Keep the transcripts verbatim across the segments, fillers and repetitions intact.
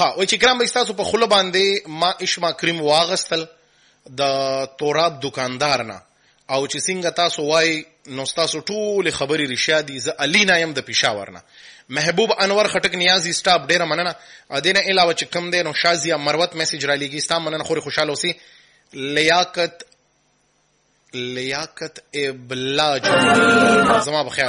ها وای چې ګرام به تاسو په خوله باندې ما اشما کریم واغستل د توراب دکاندار نه او چې څنګه تاسو وای نو تاسو ټول خبري رښتیا دي. ز الینا يم د پېښور نه. محبوب انور خټک نیازي سټاپ ډیره مننه. ادینه علاوه چې کم دي نو شازیا مروت میسج را لګي ستا مننه خوري خوشاله اوسي. لیاقت لیاقت ابلاج زما بخیر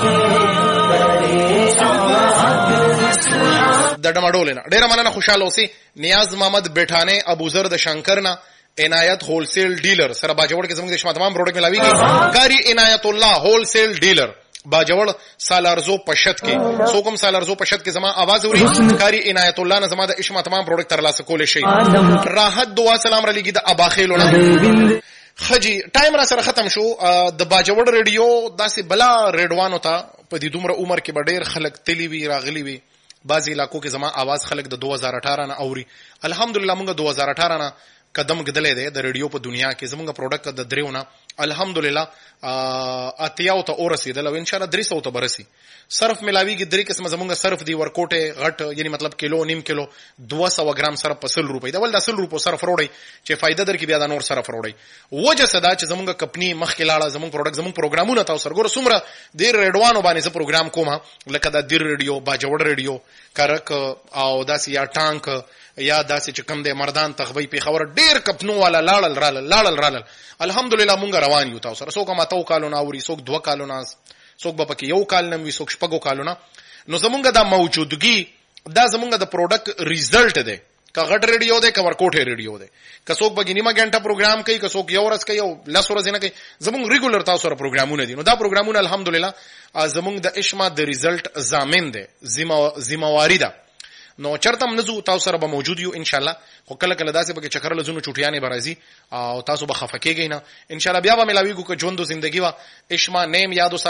د ډمډول نه ډیره مننه خوشاله اوسي. نیاز محمد بیٹانه ابوذر د شنکر نه. عنایت هول سیل ډیلر سره باجوړ کې زموږ د شمه تمام پروډکټ ملاويږي. کاری عنایت الله هول سیل ډیلر باجوړ سالارزو پشت کې سوکم سالارزو پشت کې زما आवाज اوري. کاری عنایت الله نه زما د اشما تمام پروډکټ تر لاسه کول شي. راحت دعا سلام را لګي د اباخیلونه خجی ټایم را سره ختم شو. د باجوړ ریډیو داسې بلا ریډوانو ته په دې دومره عمر کې ډېر خلک تلی وی راغلی وی. بعضی علاقو کې زما आवाज خلک د دو هزار اठारह نه اوري. الحمدلله موږ دو هزار اठारह نه قدم ګدلې ده د ریډیو په دنیا کې. زموږ پروډکټ د دریونه الحمدلله اتیاو ته ورسېدل او ان شاء الله درې سو ته برسي. صرف ملاویږي درې قسمه زموږ صرف دی ورکوټه غټ یعنی مطلب کیلو نیم کیلو دو سو ګرام صرف په سل روپۍ دا ول د سل روپو صرف وروړي چې فائدہ درکې بیا د نور صرف وروړي. وجه صدا چې زموږ کمپنی مخ کې لاړه زموږ پروډکټ زموږ پروګرامونه تاسو سره ګور سمره ډیر ریډوانو باندې زه پروګرام کوم لکه د دیر ریډیو باجوړ ریډیو کرک او داسې یا ټانک یا داسې چې کم دی مردان تخوی په خبر ډیر کپنو والا لاړل رال لاړل رال. الحمدلله مونږ روان یو تاسو سره. څوک ما تو کالو نه اوري څوک دوه کالو نه څوک به پکې یو کال نه وي څوک شپږو کالو نه. نو زمونږ د موجودګي دا زمونږ د پروډکټ ریزلټ دی. که غټ ریډیو دی که ورکوټه ریډیو دی که څوک به نیمه غنټه پروګرام کوي که څوک یو ورځ کوي او لس ورځې نه کوي زمونږ ریګولر تاسو سره پروګرامونه دي. نو دا پروګرامونه الحمدلله زمونږ د اشما د ریزلټ ضامن دی ذمہواری ده. نو چرته منزو تاسو سره به موجود یو ان شاء الله. خو کله کله داسې به چکر لزونو چټیانه برازي او تاسو به خفکیږئ نه ان شاء الله. بیا به ملاویږو که ژوند او ژوندۍ وا اشما نیم یادو